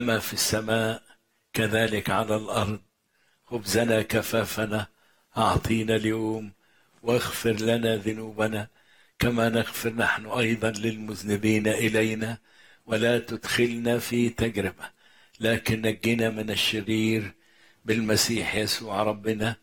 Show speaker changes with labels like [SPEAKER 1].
[SPEAKER 1] كما في السماء كذلك على الأرض. خبزنا كفافنا أعطينا اليوم، واغفر لنا ذنوبنا كما نغفر نحن أيضا للمذنبين إلينا، ولا تدخلنا في تجربة لكن نجنا من الشرير بالمسيح يسوع ربنا.